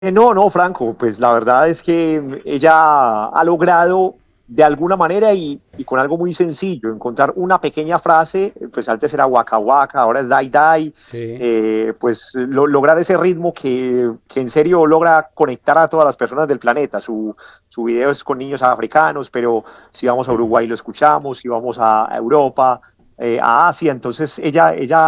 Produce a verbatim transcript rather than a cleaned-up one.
Eh, No, no, Franco, pues la verdad es que ella ha logrado de alguna manera y, y con algo muy sencillo, encontrar una pequeña frase, pues antes era waka waka, ahora es dai dai, Sí. eh, pues lo- lograr ese ritmo que, que en serio logra conectar a todas las personas del planeta. Su, su video es con niños africanos, pero si vamos a Uruguay lo escuchamos, si vamos a, a Europa, eh, a Asia, entonces ella, ella